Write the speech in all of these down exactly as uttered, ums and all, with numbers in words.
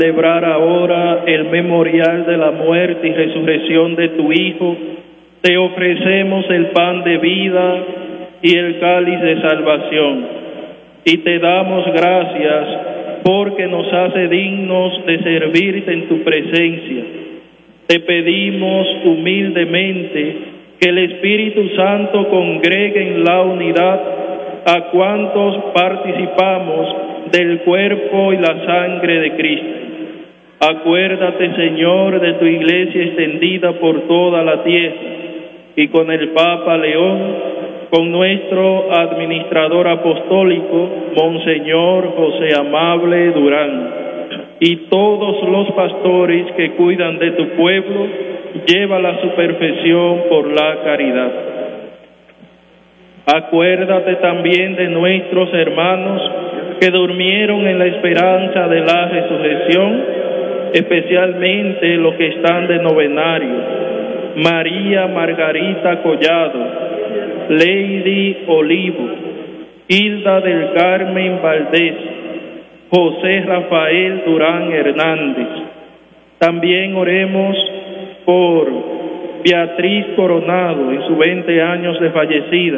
celebrar ahora el memorial de la muerte y resurrección de tu Hijo, te ofrecemos el pan de vida y el cáliz de salvación, y te damos gracias porque nos hace dignos de servirte en tu presencia. Te pedimos humildemente que el Espíritu Santo congregue en la unidad a cuantos participamos del cuerpo y la sangre de Cristo. Acuérdate, Señor, de tu iglesia extendida por toda la tierra, y con el Papa León, con nuestro administrador apostólico, Monseñor José Amable Durán, y todos los pastores que cuidan de tu pueblo, llévala a su perfección por la caridad. Acuérdate también de nuestros hermanos que durmieron en la esperanza de la resurrección, especialmente los que están de novenario: María Margarita Collado, Lady Olivo, Hilda del Carmen Valdés, José Rafael Durán Hernández. También oremos por Beatriz Coronado en sus veinte años de fallecida,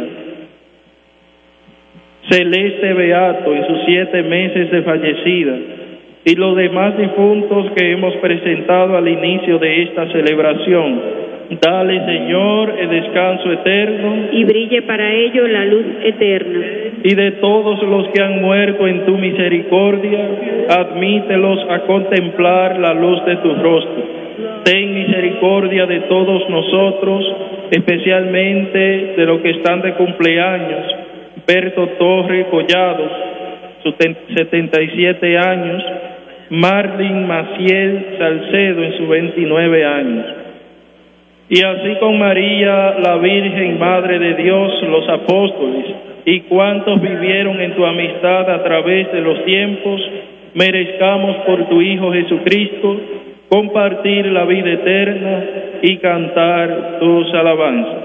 Celeste Beato en sus siete meses de fallecida, y los demás difuntos que hemos presentado al inicio de esta celebración. Dale, Señor, el descanso eterno, y brille para ello la luz eterna. Y de todos los que han muerto en tu misericordia, admítelos a contemplar la luz de tu rostro. Ten misericordia de todos nosotros, especialmente de los que están de cumpleaños: Berto Torre Collado, setenta y siete años, Marlin Maciel Salcedo en sus veintinueve años. Y así con María, la Virgen, Madre de Dios, los apóstoles y cuantos vivieron en tu amistad a través de los tiempos, merezcamos por tu Hijo Jesucristo compartir la vida eterna y cantar tus alabanzas.